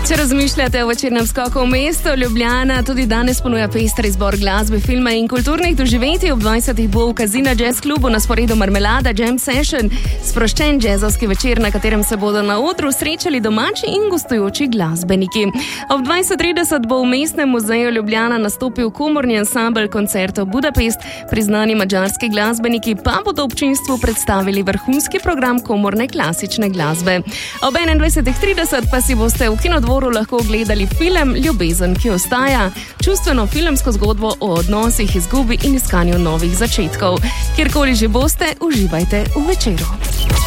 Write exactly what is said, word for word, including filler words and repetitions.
Če razmišljate o večernem skoku v mesto Ljubljana, tudi danes ponuja pester izbor glasbe, filma in kulturnih doživetij. Ob dvajsetih bo v Casino Jazz klubu na sporedu Marmelada Jam Session, sproščen džezovski večer, na katerem se bodo na odru srečali domači in gostujoči glasbeniki. Ob dvajset trideset bo v Mestnem muzeju Ljubljana nastopil komorni ansambel Concerto Budapest, priznani madžarski glasbeniki pa bodo občinstvu predstavili vrhunski program komorne klasične glasbe. Ob enaindvajset trideset pa si boste v Kinodvoru lahko gledali film Ljubezen, ki ostaja, čustveno filmsko zgodbo o odnosih, izgubi in iskanju novih začetkov. Kjerkoli že boste, uživajte v večeru.